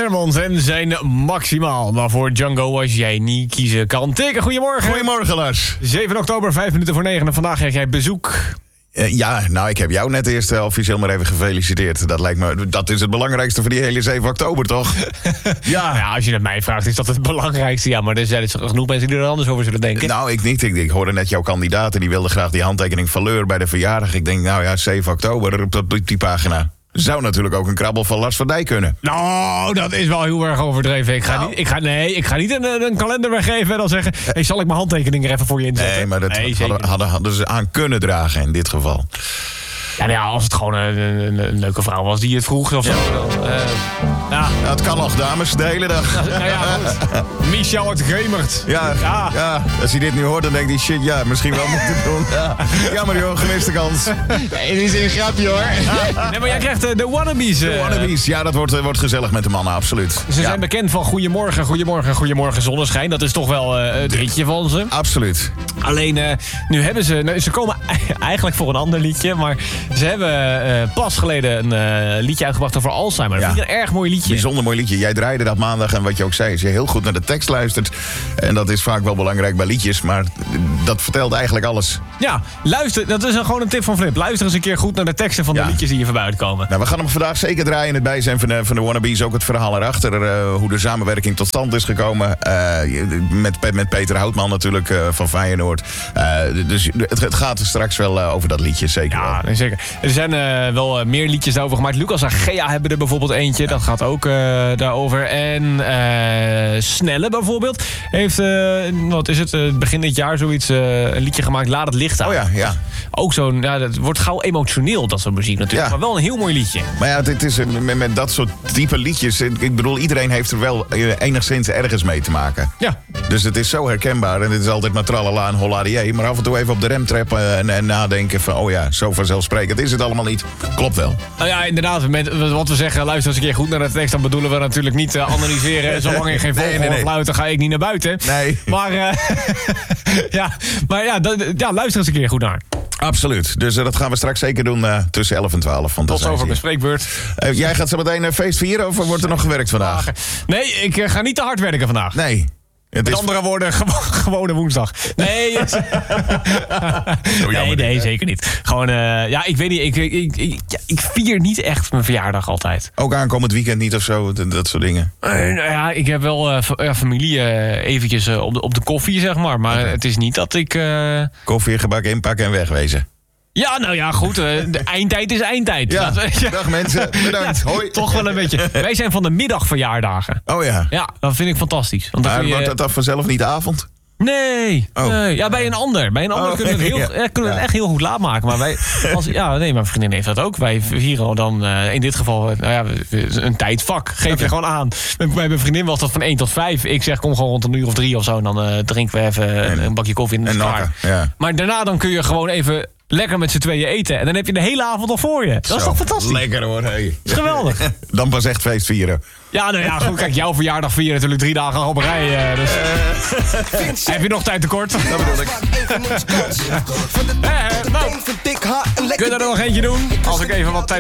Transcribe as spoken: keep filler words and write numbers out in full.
Hermans en zijn Maximaal. Maar voor Django was jij niet kiezen kan. Tikken, goedemorgen. Goedemorgen, Lars. zeven oktober, vijf minuten voor negen. En vandaag krijg jij bezoek. Uh, ja, nou, ik heb jou net eerst uh, officieel maar even gefeliciteerd. Dat lijkt me, dat is het belangrijkste voor die hele zeven oktober, toch? ja. Nou ja, als je het mij vraagt, is dat het belangrijkste. Ja, maar er zijn genoeg mensen die er anders over zullen denken. Nou, ik niet. Ik, ik hoorde net jouw kandidaten, die wilde graag die handtekening van Leur bij de verjaardag. Ik denk, nou ja, zeven oktober op, op die pagina. Zou natuurlijk ook een krabbel van Lars van Dijk kunnen. Nou, dat is wel heel erg overdreven. Ik ga, nou. niet, ik ga, nee, ik ga niet een, een kalender weggeven en dan zeggen... Hey, zal ik mijn handtekening er even voor je inzetten? Nee, maar dat nee, hadden, hadden, hadden ze aan kunnen dragen in dit geval. Ja, nou ja, als het gewoon een, een, een leuke vrouw was die het vroeg of zo. Ja. Dan, uh, ja. Nou, het kan nog, dames, de hele dag. Nou, nou ja, goed. Michel het Gemert. Ja, ja. ja, als hij dit nu hoort, dan denkt hij... shit, ja, misschien wel moeten doen. Ja. Jammer joh, gemiste kans. Nee, dit is een grapje hoor. Nee, maar jij krijgt uh, de wannabes. Uh, de wannabes, ja, dat wordt, uh, wordt gezellig met de mannen, absoluut. Ze ja. zijn bekend van Goedemorgen, Goedemorgen, Goedemorgen Zonneschijn. Dat is toch wel uh, het ritje van ze. Absoluut. Alleen, uh, nu hebben ze... Nou, ze komen eigenlijk voor een ander liedje, maar ze hebben... Uh, pas geleden een uh, liedje uitgebracht over Alzheimer. Dat ja. vind ik een erg mooi liedje. Bijzonder mooi liedje. Jij draaide dat maandag en wat je ook zei... als je heel goed naar de tekst luistert... en dat is vaak wel belangrijk bij liedjes... maar dat vertelt eigenlijk alles. Ja, luister. Dat is een, gewoon een tip van Flip. Luister eens een keer goed naar de teksten van de ja. liedjes die hier voorbij uitkomen. Nou, we gaan hem vandaag zeker draaien in het bijzijn van de, van de wannabes. Ook het verhaal erachter. Uh, hoe de samenwerking tot stand is gekomen. Uh, met, met Peter Houtman natuurlijk uh, van Feyenoord. Uh, dus het, het gaat er straks wel uh, over dat liedje, zeker. Ja, nee, zeker. Er zijn uh, wel uh, meer liedjes daarover gemaakt. Lucas Agea hebben er bijvoorbeeld eentje. Ja. Dat gaat ook uh, daarover. En uh, Snelle bijvoorbeeld heeft, uh, wat is het, uh, begin dit jaar zoiets, uh, een liedje gemaakt. Laat het licht aan. Oh ja, ja. Ook zo'n, ja, dat wordt gauw emotioneel, dat soort muziek natuurlijk. Ja. Maar wel een heel mooi liedje. Maar ja, het is met, met dat soort type liedjes. Ik bedoel, iedereen heeft er wel enigszins ergens mee te maken. Ja. Dus het is zo herkenbaar. En het is altijd maar tralala en holladier. Maar af en toe even op de rem trappen en, en nadenken van... oh ja, zo vanzelfsprekend is het allemaal niet. Klopt wel. Nou ja, inderdaad. Met wat we zeggen, luister eens een keer goed naar de tekst. Dan bedoelen we natuurlijk niet uh, analyseren. Zolang je geen vogel nee, nee, nee. fluit, dan ga ik niet naar buiten. Nee. Maar, uh, ja, maar ja, d- ja, luister eens een keer goed naar. Absoluut. Dus uh, dat gaan we straks zeker doen uh, tussen elf en twaalf. Tot over mijn spreekbeurt. Uh, jij gaat zo meteen een feest vieren of wordt er nog gewerkt vandaag? Nee, ik uh, ga niet te hard werken vandaag. Nee. Het Met is... andere woorden, gewo- gewone woensdag. Nee, het... oh, nee, nee, zeker niet. Gewoon, uh, ja, ik weet niet, ik, ik, ik, ja, ik vier niet echt mijn verjaardag altijd. Ook aankomend weekend niet of zo, dat, dat soort dingen? Uh, nou ja, ik heb wel uh, v- ja, familie uh, eventjes uh, op, de, op de koffie, zeg maar. Maar okay. Het is niet dat ik... Uh... Koffie, gebak inpakken en wegwezen. Ja, nou ja, goed. Uh, de eindtijd is eindtijd. Ja, ja. Dag mensen, bedankt. Ja, hoi. Toch wel een beetje. Wij zijn van de middagverjaardagen. Oh ja. Ja, dat vind ik fantastisch. Want dan maar je... wordt dat dan vanzelf niet avond? Nee, oh. nee. Ja, bij een ander. Bij een ander oh, kunnen we het, heel, ja. kunnen we het echt heel goed laat maken. Maar wij, als, ja, nee, mijn vriendin heeft dat ook. Wij vieren dan uh, in dit geval nou ja, een tijdvak. Geef okay. je gewoon aan. Bij mijn vriendin was dat van één tot vijf. Ik zeg, kom gewoon rond een uur of drie of zo. En dan uh, drinken we even en, een bakje koffie en, en klaar. Ja. Maar daarna dan kun je gewoon even... lekker met z'n tweeën eten. En dan heb je de hele avond al voor je. Dat Zo, is toch fantastisch? Lekker hoor. Hey. Dat is geweldig. Dan pas echt feest vieren. Ja, nou ja, goed. Kijk, jouw verjaardag vier je natuurlijk drie dagen al op rij. Uh, dus uh, heb je nog tijd tekort? Dat bedoel ik. uh, nou, kun je er nog eentje doen? Als ik even wat tijd